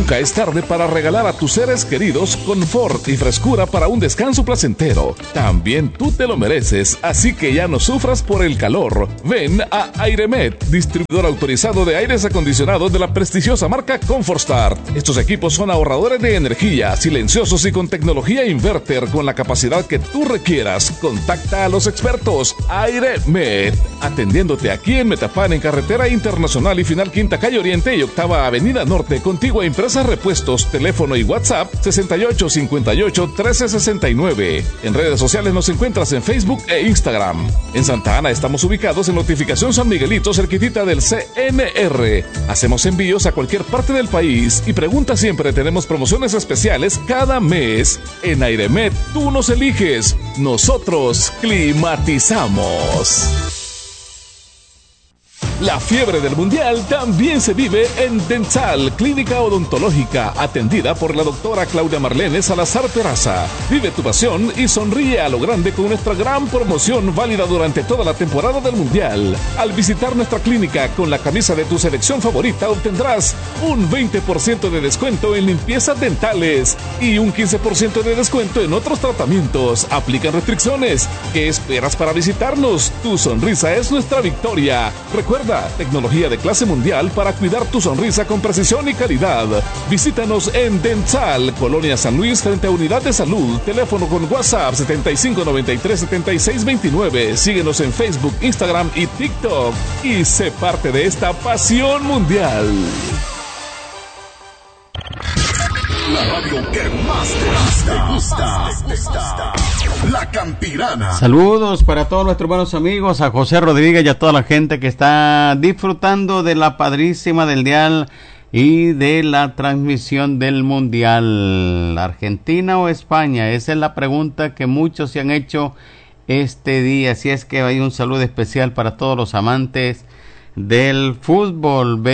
Nunca es tarde para regalar a tus seres queridos confort y frescura para un descanso placentero. También tú te lo mereces, así que ya no sufras por el calor. Ven a Airemet, distribuidor autorizado de aires acondicionados de la prestigiosa marca ComfortStart. Estos equipos son ahorradores de energía, silenciosos y con tecnología inverter con la capacidad que tú requieras. Contacta a los expertos. Airemet, atendiéndote aquí en Metapán, en Carretera Internacional y Final Quinta Calle Oriente y Octava Avenida Norte, contigo a Impresas Repuestos, teléfono y WhatsApp 6858-1369. En redes sociales nos encuentras en Facebook e Instagram. En Santa Ana estamos ubicados en Notificación San Miguelito, cerquitita del CNR. Hacemos envíos a cualquier parte del país y pregunta siempre, tenemos promociones especiales cada mes. En Airemet tú nos eliges, nosotros climatizamos. La fiebre del mundial también se vive en Dental, clínica odontológica, atendida por la doctora Claudia Marlene Salazar Peraza. Vive tu pasión y sonríe a lo grande con nuestra gran promoción válida durante toda la temporada del mundial. Al visitar nuestra clínica con la camisa de tu selección favorita obtendrás un 20% de descuento en limpiezas dentales y un 15% de descuento en otros tratamientos. Aplican restricciones. ¿Qué esperas para visitarnos? Tu sonrisa es nuestra victoria. Recuerda, tecnología de clase mundial para cuidar tu sonrisa con precisión y calidad. Visítanos en Dental, Colonia San Luis, frente a Unidad de Salud. Teléfono con WhatsApp 7593-7629. Síguenos en Facebook, Instagram y TikTok. Y sé parte de esta pasión mundial. La radio que más te gusta. La Campirana. Saludos para todos nuestros buenos amigos, a José Rodríguez y a toda la gente que está disfrutando de la padrísima del dial y de la transmisión del mundial. ¿Argentina o España? Esa es la pregunta que muchos se han hecho este día. Así es que hay un saludo especial para todos los amantes del fútbol.